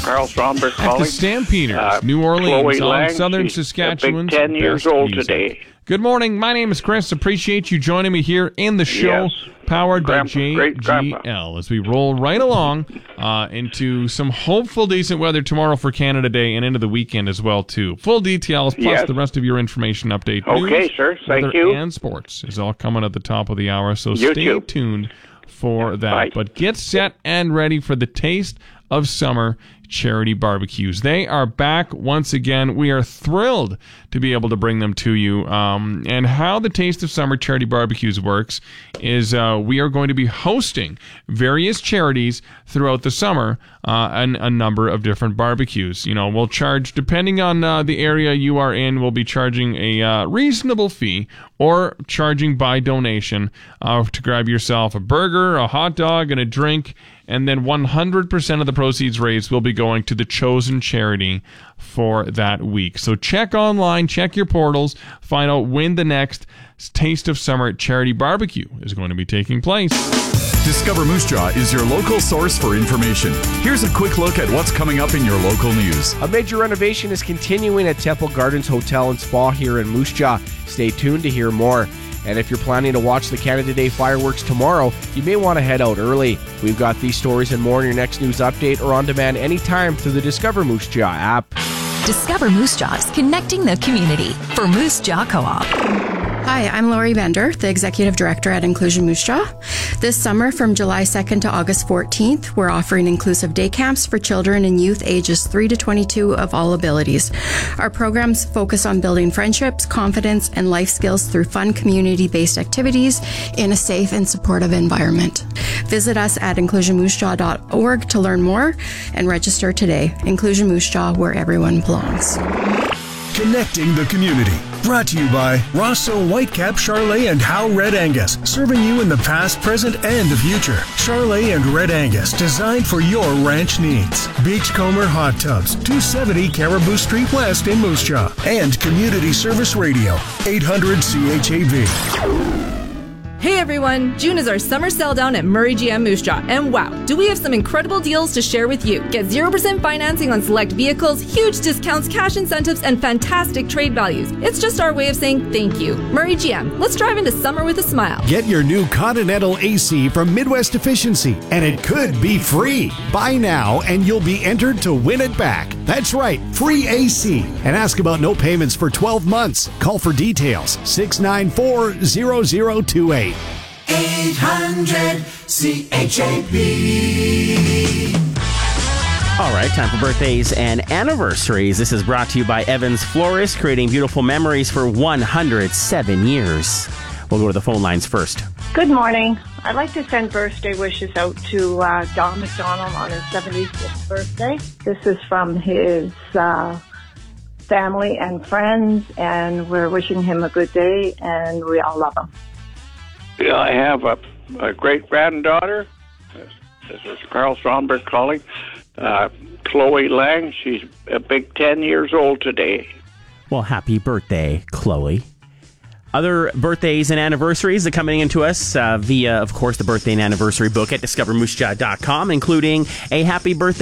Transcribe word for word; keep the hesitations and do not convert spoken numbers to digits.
Carl Stromberg calling. At the Stampeders, uh, New Orleans, Chloe on Lang, southern she's Saskatchewan's a big ten years best old music. today. Good morning. My name is Chris. Appreciate you joining me here in the show, Yes. powered Grandpa, by J great G grandpa. L, as we roll right along uh, into some hopeful decent weather tomorrow for Canada Day and into the weekend as well, too. Full details, plus Yes. the rest of your information update. Okay, news, sir. Thank weather, you. and sports is all coming at the top of the hour, so You stay too. tuned for that. Bye. But get set and ready for the taste of summer charity barbecues. They are back once again. We are thrilled to be able to bring them to you. Um, and how the Taste of Summer charity barbecues works is uh, we are going to be hosting various charities throughout the summer uh, and a number of different barbecues. You know, we'll charge, depending on uh, the area you are in, we'll be charging a uh, reasonable fee or charging by donation uh, to grab yourself a burger, a hot dog, and a drink. And then one hundred percent of the proceeds raised will be going to the chosen charity for that week. So check online, check your portals, find out when the next Taste of Summer charity barbecue is going to be taking place. Discover Moose Jaw is your local source for information. Here's a quick look at what's coming up in your local news. A major renovation is continuing at Temple Gardens Hotel and Spa here in Moose Jaw. Stay tuned to hear more. And if you're planning to watch the Canada Day fireworks tomorrow, you may want to head out early. We've got these stories and more in your next news update or on demand anytime through the Discover Moose Jaw app. Discover Moose Jaws, connecting the community for Moose Jaw Co-op. Hi, I'm Lori Bender, the Executive Director at Inclusion Moose Jaw. This summer, from July second to August fourteenth, we're offering inclusive day camps for children and youth ages three to twenty-two of all abilities. Our programs focus on building friendships, confidence, and life skills through fun community-based activities in a safe and supportive environment. Visit us at inclusion moose jaw dot org to learn more and register today. Inclusion Moose Jaw, where everyone belongs. Connecting the community. Brought to you by Rosso Whitecap, Charlet, and Howe Red Angus. Serving you in the past, present, and the future. Charlet and Red Angus, designed for your ranch needs. Beachcomber Hot Tubs, two seventy Caribou Street West in Moose Jaw. And Community Service Radio, eight hundred C H A V. Hey everyone, June is our summer sell down at Murray G M Moose Jaw, and wow, do we have some incredible deals to share with you. Get zero percent financing on select vehicles, huge discounts, cash incentives, and fantastic trade values. It's just our way of saying thank you. Murray G M, let's drive into summer with a smile. Get your new Continental A C from Midwest Efficiency, and it could be free. Buy now and you'll be entered to win it back. That's right, free A C. And ask about no payments for twelve months. Call for details, six nine four, zero zero two eight. eight hundred C H A B. All right, time for birthdays and anniversaries. This is brought to you by Evans Florist, creating beautiful memories for one hundred seven years. We'll go to the phone lines first. Good morning. I'd like to send birthday wishes out to uh, Don McDonald on his seventy-fifth birthday. This is from his uh, family and friends, and we're wishing him a good day, and we all love him. Yeah, I have a, a great-granddaughter. This is Carl Stromberg calling. Uh, Chloe Lang, she's a big ten years old today. Well, happy birthday, Chloe. Other birthdays and anniversaries are coming into us uh, via, of course, the birthday and anniversary book at discover moose jaw dot com, including a happy birthday